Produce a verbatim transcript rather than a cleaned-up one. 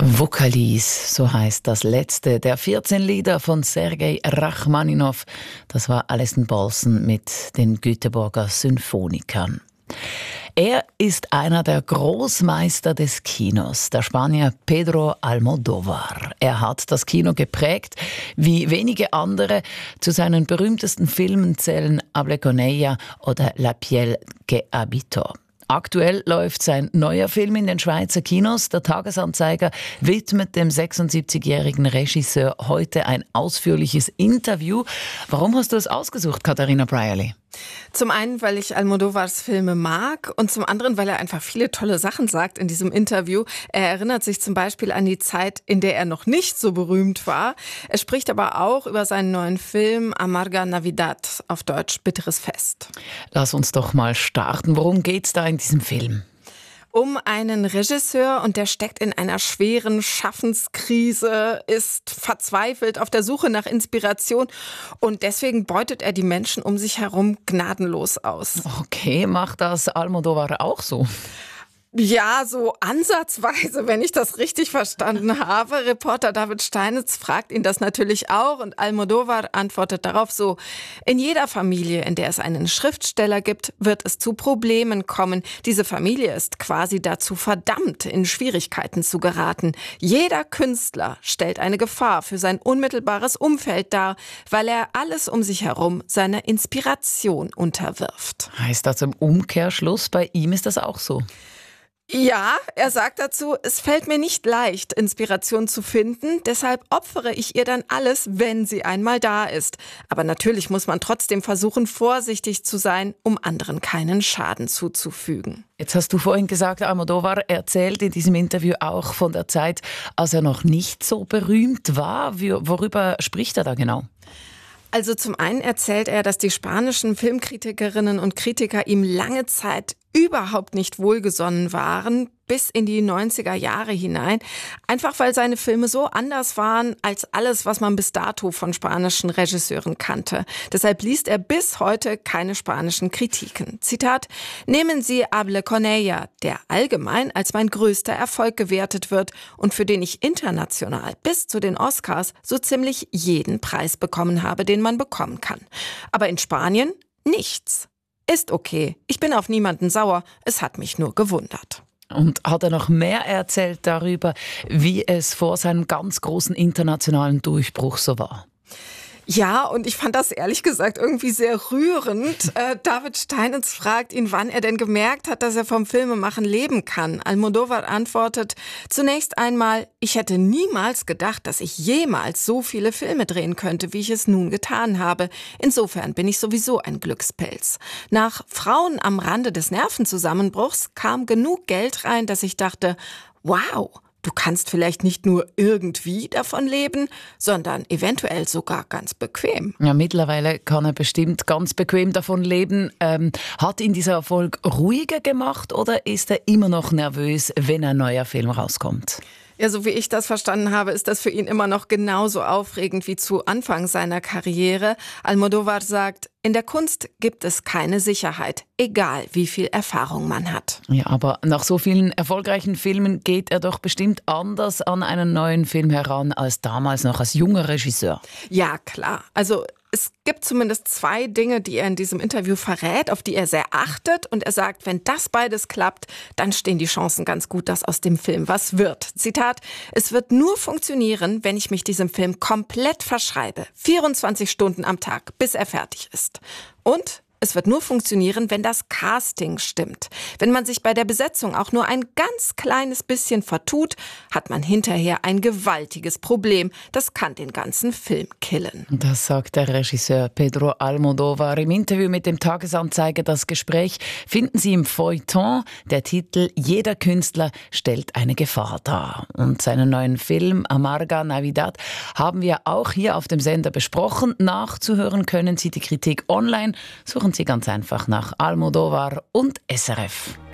Vokalis, so heißt das letzte der vierzehn Lieder von Sergei Rachmaninow. Das war Alison Bolson mit den Göteborger Symphonikern. Er ist einer der Großmeister des Kinos, der Spanier Pedro Almodóvar. Er hat das Kino geprägt, wie wenige andere. Zu seinen berühmtesten Filmen zählen Hable con ella oder La piel que habito. Aktuell läuft sein neuer Film in den Schweizer Kinos. Der Tagesanzeiger widmet dem sechsundsiebzigjährigen Regisseur heute ein ausführliches Interview. Warum hast du es ausgesucht, Katharina Brierley? Zum einen, weil ich Almodóvars Filme mag und zum anderen, weil er einfach viele tolle Sachen sagt in diesem Interview. Er erinnert sich zum Beispiel an die Zeit, in der er noch nicht so berühmt war. Er spricht aber auch über seinen neuen Film Amarga Navidad, auf Deutsch Bitteres Fest. Lass uns doch mal starten. Worum geht's da in diesem Film? Um einen Regisseur, und der steckt in einer schweren Schaffenskrise, ist verzweifelt auf der Suche nach Inspiration und deswegen beutet er die Menschen um sich herum gnadenlos aus. Okay, macht das Almodóvar auch so? Ja, so ansatzweise, wenn ich das richtig verstanden habe. Reporter David Steinitz fragt ihn das natürlich auch und Almodóvar antwortet darauf so: In jeder Familie, in der es einen Schriftsteller gibt, wird es zu Problemen kommen. Diese Familie ist quasi dazu verdammt, in Schwierigkeiten zu geraten. Jeder Künstler stellt eine Gefahr für sein unmittelbares Umfeld dar, weil er alles um sich herum seiner Inspiration unterwirft. Heißt das im Umkehrschluss, bei ihm ist das auch so? Ja, er sagt dazu, es fällt mir nicht leicht, Inspiration zu finden, deshalb opfere ich ihr dann alles, wenn sie einmal da ist. Aber natürlich muss man trotzdem versuchen, vorsichtig zu sein, um anderen keinen Schaden zuzufügen. Jetzt hast du vorhin gesagt, Almodóvar erzählt in diesem Interview auch von der Zeit, als er noch nicht so berühmt war. Worüber spricht er da genau? Also zum einen erzählt er, dass die spanischen Filmkritikerinnen und Kritiker ihm lange Zeit überhaupt nicht wohlgesonnen waren, bis in die neunziger Jahre hinein. Einfach weil seine Filme so anders waren als alles, was man bis dato von spanischen Regisseuren kannte. Deshalb liest er bis heute keine spanischen Kritiken. Zitat: Nehmen Sie Hable con ella, der allgemein als mein größter Erfolg gewertet wird und für den ich international bis zu den Oscars so ziemlich jeden Preis bekommen habe, den man bekommen kann. Aber in Spanien nichts. Ist okay. Ich bin auf niemanden sauer. Es hat mich nur gewundert. Und hat er noch mehr erzählt darüber, wie es vor seinem ganz großen internationalen Durchbruch so war? Ja, und ich fand das ehrlich gesagt irgendwie sehr rührend. Äh, David Steinitz fragt ihn, wann er denn gemerkt hat, dass er vom Filmemachen leben kann. Almodóvar antwortet: Zunächst einmal, ich hätte niemals gedacht, dass ich jemals so viele Filme drehen könnte, wie ich es nun getan habe. Insofern bin ich sowieso ein Glückspilz. Nach Frauen am Rande des Nervenzusammenbruchs kam genug Geld rein, dass ich dachte, wow, du kannst vielleicht nicht nur irgendwie davon leben, sondern eventuell sogar ganz bequem. Ja, mittlerweile kann er bestimmt ganz bequem davon leben. Ähm, hat ihn dieser Erfolg ruhiger gemacht oder ist er immer noch nervös, wenn ein neuer Film rauskommt? Ja, so wie ich das verstanden habe, ist das für ihn immer noch genauso aufregend wie zu Anfang seiner Karriere. Almodóvar sagt, in der Kunst gibt es keine Sicherheit, egal wie viel Erfahrung man hat. Ja, aber nach so vielen erfolgreichen Filmen geht er doch bestimmt anders an einen neuen Film heran als damals noch als junger Regisseur. Ja, klar. Also es gibt zumindest zwei Dinge, die er in diesem Interview verrät, auf die er sehr achtet. Und er sagt, wenn das beides klappt, dann stehen die Chancen ganz gut, dass aus dem Film was wird. Zitat: Es wird nur funktionieren, wenn ich mich diesem Film komplett verschreibe. vierundzwanzig Stunden am Tag, bis er fertig ist. Und es wird nur funktionieren, wenn das Casting stimmt. Wenn man sich bei der Besetzung auch nur ein ganz kleines bisschen vertut, hat man hinterher ein gewaltiges Problem. Das kann den ganzen Film killen. Das sagt der Regisseur Pedro Almodóvar im Interview mit dem Tagesanzeiger. Das Gespräch finden Sie im Feuilleton. Der Titel Jeder Künstler stellt eine Gefahr dar. Und seinen neuen Film Amarga Navidad haben wir auch hier auf dem Sender besprochen. Nachzuhören können Sie die Kritik online. Suchen Sie ganz einfach nach Almodóvar und S R F.